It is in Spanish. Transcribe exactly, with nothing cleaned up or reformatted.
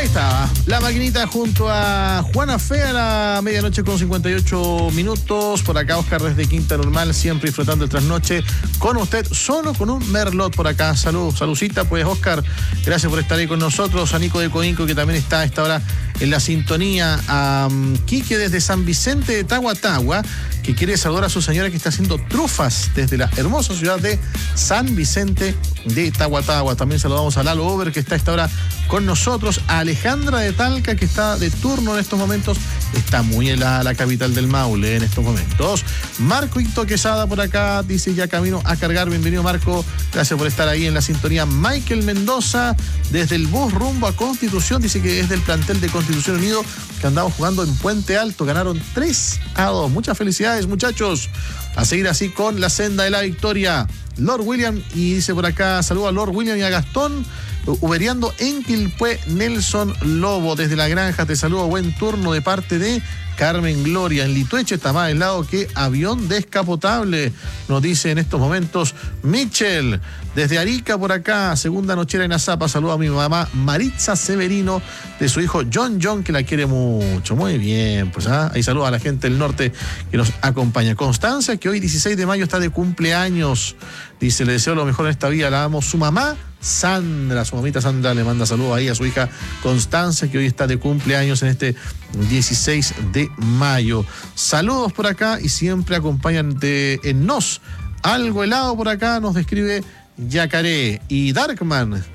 Ahí estaba, la maquinita junto a Juana Fe a la medianoche con cincuenta y ocho minutos. Por acá Oscar desde Quinta Normal, siempre disfrutando el trasnoche con usted, solo con un merlot por acá. Salud, saludcita, pues Oscar, gracias por estar ahí con nosotros. A Nico de Coinco, que también está a esta hora en la sintonía. A um, Quique desde San Vicente de Tahuatahua, que quiere saludar a su señora que está haciendo trufas desde la hermosa ciudad de San Vicente de Tahuatahua. También saludamos a Lalo Over, que está a esta hora con nosotros. A Alejandra de Talca, que está de turno en estos momentos. Está muy helada la capital del Maule en estos momentos. Marco Hito Quesada por acá, dice ya camino a cargar. Bienvenido, Marco. Gracias por estar ahí en la sintonía. Michael Mendoza, desde el bus rumbo a Constitución, dice que es del plantel de Constitución Unido, que andamos jugando en Puente Alto. Ganaron tres a dos. Muchas felicidades, muchachos. A seguir así con la senda de la victoria. Lord William, y dice por acá, saludo a Lord William y a Gastón. Uberiando en Quilpué, Nelson Lobo desde la granja, te saludo, buen turno de parte de Carmen Gloria. En Litueche está más helado que avión descapotable, nos dice en estos momentos Michel. Desde Arica por acá, segunda nochera en Azapa, saludo a mi mamá Maritza Severino, de su hijo John John, que la quiere mucho. Muy bien, pues ¿ah? Ahí saludo a la gente del norte que nos acompaña. Constancia, que hoy dieciséis de mayo está de cumpleaños, dice, le deseo lo mejor en esta vida, la amo. Su mamá Sandra, su mamita Sandra le manda saludos ahí a su hija Constanza, que hoy está de cumpleaños en este dieciséis de mayo. Saludos por acá y siempre acompañan de en Nos. Algo helado por acá, nos describe Yacaré. Y Darkman